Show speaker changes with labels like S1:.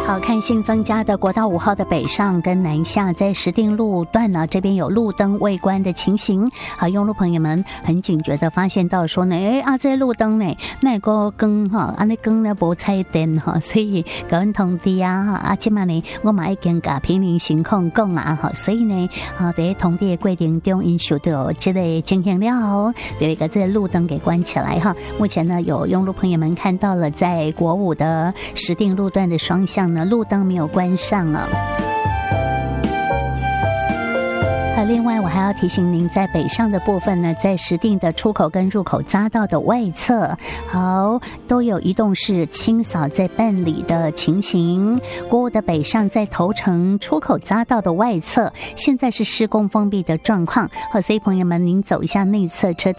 S1: 好，看新增加的国道5号的北上跟南下，在石碇路段呢，这边有路灯未关的情形。好，用路朋友们很警觉的发现到说呢，这路灯呢，那个光哈，那光呢不彩电哈，所以各位同志啊，今晚呢，我嘛已经甲平林情况讲啊哈，所以呢，在同地的过程中，因受到这个情形了后，有一个这个路灯给关起来哈。目前呢，有用路朋友们看到了，在国5的石碇路段的双向呢，路灯没有关上啊。另外我还要提醒您，在北上的部分呢，在石碇的出口跟入口匝道的外侧，好，都有移动式清扫在办理的情形。国5的北上在头城出口匝道的外侧，现在是施工封闭的状况。好，所以朋友们，您走一下内侧车